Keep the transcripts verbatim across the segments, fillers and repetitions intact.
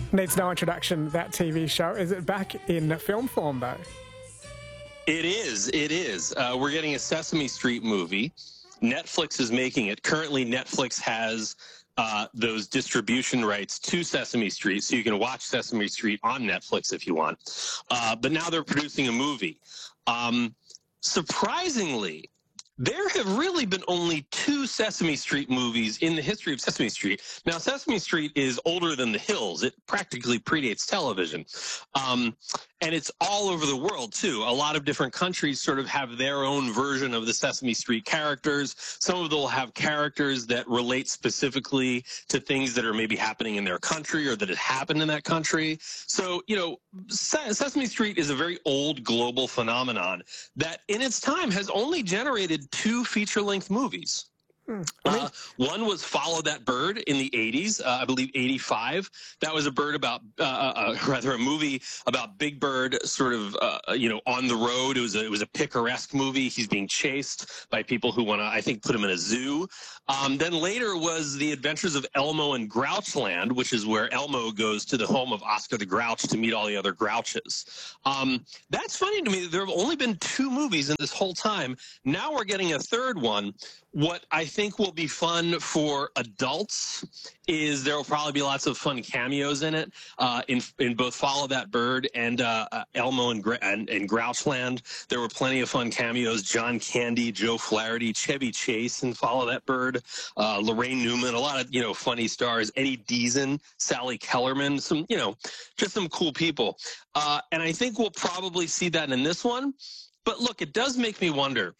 Needs no introduction, that T V show. Is it back in film form, though? It is. It is. Uh, we're getting a Sesame Street movie. Netflix is making it. Currently, Netflix has uh, those distribution rights to Sesame Street, so you can watch Sesame Street on Netflix if you want. Uh, but now they're producing a movie. Um, surprisingly, there have really been only two Sesame Street movies in the history of Sesame Street. Now, Sesame Street is older than The Hills. It practically predates television. Um, and it's all over the world, too. A lot of different countries sort of have their own version of the Sesame Street characters. Some of them will have characters that relate specifically to things that are maybe happening in their country or that had happened in that country. So, you know, Sesame Street is a very old global phenomenon that in its time has only generated two feature-length movies. Hmm. Uh, one was Follow That Bird in the eighties, uh, I believe eighty-five. That was a bird about, uh, uh, rather a movie about Big Bird sort of, uh, you know, on the road. It was a, it was a picaresque movie. He's being chased by people who want to, I think, put him in a zoo. Um, then later was The Adventures of Elmo in Grouchland, which is where Elmo goes to the home of Oscar the Grouch to meet all the other Grouches. Um, that's funny to me. There have only been two movies in this whole time. Now we're getting a third one. What I think will be fun for adults is there will probably be lots of fun cameos in it, uh, in in both Follow That Bird and uh, uh, Elmo and, and, and Grouchland. There were plenty of fun cameos. John Candy, Joe Flaherty, Chevy Chase in Follow That Bird, uh, Lorraine Newman, a lot of, you know, funny stars, Eddie Deason, Sally Kellerman, some, you know, just some cool people. Uh, and I think we'll probably see that in this one. But look, it does make me wonder.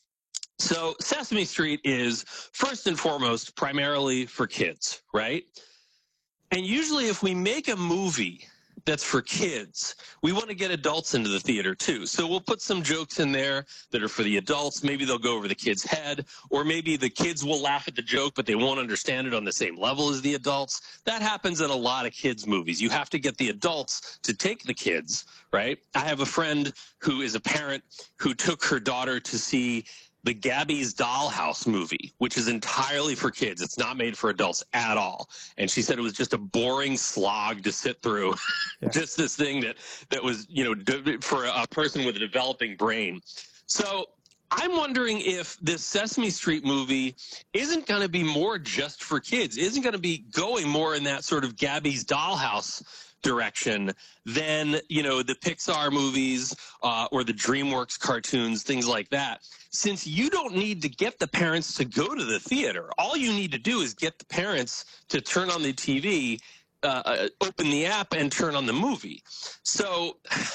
So Sesame Street is, first and foremost, primarily for kids, right? And usually if we make a movie that's for kids, we want to get adults into the theater too. So we'll put some jokes in there that are for the adults. Maybe they'll go over the kid's head, or maybe the kids will laugh at the joke, but they won't understand it on the same level as the adults. That happens in a lot of kids' movies. You have to get the adults to take the kids, right? I have a friend who is a parent who took her daughter to see the Gabby's Dollhouse movie, which is entirely for kids. It's not made for adults at all. And she said it was just a boring slog to sit through. Yeah. Just this thing that, that was, you know, for a person with a developing brain. So I'm wondering if this Sesame Street movie isn't going to be more just for kids, isn't going to be going more in that sort of Gabby's Dollhouse direction than, you know, the Pixar movies uh, or the DreamWorks cartoons, things like that. Since you don't need to get the parents to go to the theater, all you need to do is get the parents to turn on the T V, uh, open the app, and turn on the movie. So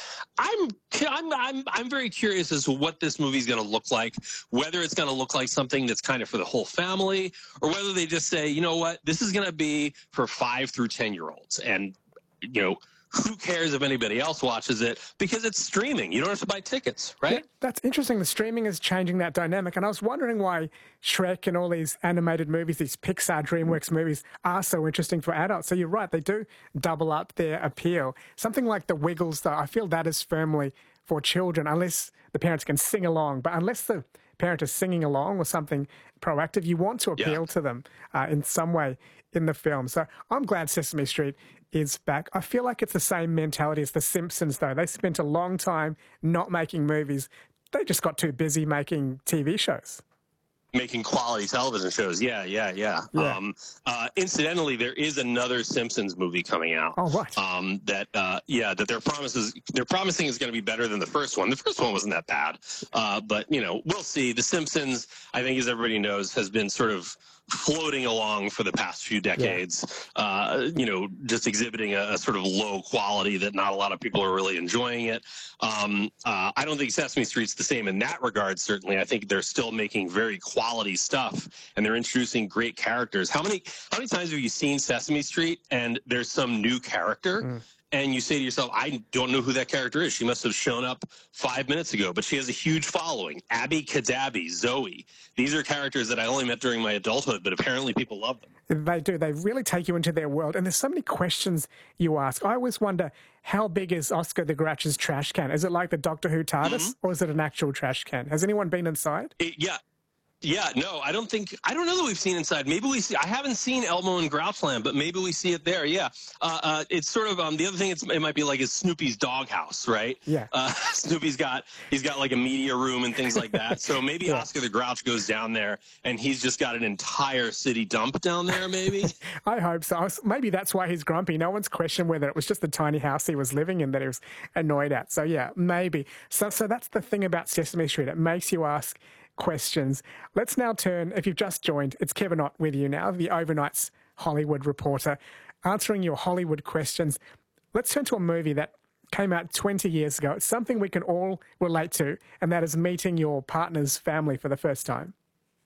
I'm I'm I'm I'm very curious as to what this movie is going to look like, whether it's going to look like something that's kind of for the whole family, or whether they just say, you know what, this is going to be for five through ten year olds, and you know, who cares if anybody else watches it, because it's streaming. You don't have to buy tickets, right? Yeah, that's interesting. The streaming is changing that dynamic. And I was wondering why Shrek and all these animated movies, these Pixar, DreamWorks movies, are so interesting for adults. So you're right, they do double up their appeal. Something like The Wiggles, though, I feel that is firmly for children, unless the parents can sing along. But unless the parent is singing along or something proactive, you want to appeal yeah. to them uh, in some way in the film. So I'm glad Sesame Street is back. I feel like it's the same mentality as The Simpsons, though. They spent a long time not making movies. They just got too busy making T V shows. Making quality television shows. Yeah, yeah, yeah. yeah. Um, uh, incidentally, there is another Simpsons movie coming out. Oh, what? Um, that, uh, yeah, that their promises, they're promising is going to be better than the first one. The first one wasn't that bad. Uh, but, you know, we'll see. The Simpsons, I think, as everybody knows, has been sort of floating along for the past few decades, yeah. uh, you know, just exhibiting a, a sort of low quality that not a lot of people are really enjoying it. Um, uh, I don't think Sesame Street's the same in that regard, certainly. I think they're still making very quality stuff, and they're introducing great characters. How many, how many times have you seen Sesame Street and there's some new character? Mm. And you say to yourself, I don't know who that character is. She must have shown up five minutes ago, but she has a huge following. Abby Cadabby, Zoe. These are characters that I only met during my adulthood, but apparently people love them. They do. They really take you into their world. And there's so many questions you ask. I always wonder, how big is Oscar the Grouch's trash can? Is it like the Doctor Who TARDIS, mm-hmm. or is it an actual trash can? Has anyone been inside? It, yeah. Yeah, no, I don't think I don't know that we've seen Inside. Maybe we see. I haven't seen Elmo and Grouchland, but maybe we see it there. Yeah, uh, uh, it's sort of um, the other thing. It's, it might be like is Snoopy's doghouse, right? Yeah. Uh, Snoopy's got he's got like a media room and things like that. So maybe Yeah. Oscar the Grouch goes down there and he's just got an entire city dump down there. Maybe. I hope so. Maybe that's why he's grumpy. No one's questioned whether it was just the tiny house he was living in that he was annoyed at. So yeah, maybe. So so that's the thing about Sesame Street. It makes you ask questions. Let's now turn, if you've just joined, it's Kevin Ott with you now, the Overnight's Hollywood reporter, answering your Hollywood questions. Let's turn to a movie that came out twenty years ago. It's something we can all relate to, and that is meeting your partner's family for the first time.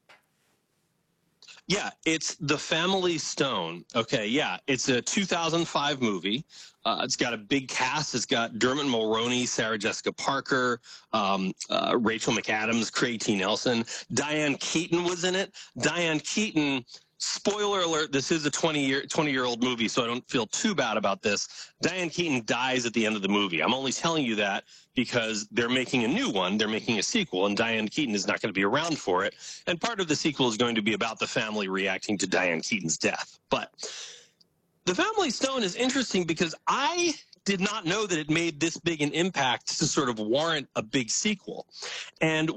Yeah, it's The Family Stone. Okay, yeah, it's a two thousand five movie. Uh, it's got a big cast. It's got Dermot Mulroney, Sarah Jessica Parker, um, uh, Rachel McAdams, Craig T. Nelson. Diane Keaton was in it. Diane Keaton, spoiler alert, this is a twenty-year, twenty-year-old movie, so I don't feel too bad about this. Diane Keaton dies at the end of the movie. I'm only telling you that because they're making a new one. They're making a sequel, and Diane Keaton is not going to be around for it. And part of the sequel is going to be about the family reacting to Diane Keaton's death. But The Family Stone is interesting because I did not know that it made this big an impact to sort of warrant a big sequel. And